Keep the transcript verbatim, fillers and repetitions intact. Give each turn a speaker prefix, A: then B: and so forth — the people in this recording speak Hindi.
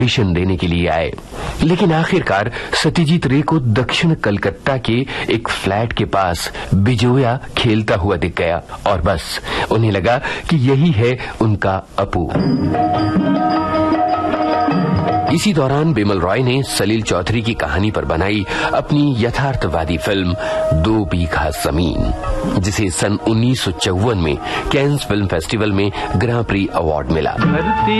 A: ऑडिशन देने के लिए आए, लेकिन आखिरकार सत्यजीत रे को दक्षिण कलकत्ता के एक फ्लैट के पास बिजोया खेलता हुआ दिख गया और बस उन्हें लगा कि यही है उनका अपू। इसी दौरान बिमल रॉय ने सलील चौधरी की कहानी पर बनाई अपनी यथार्थवादी फिल्म दो बीघा जमीन, जिसे सन उन्नीस सौ चौवन में कैन्स फिल्म फेस्टिवल में ग्रां प्री अवार्ड मिला।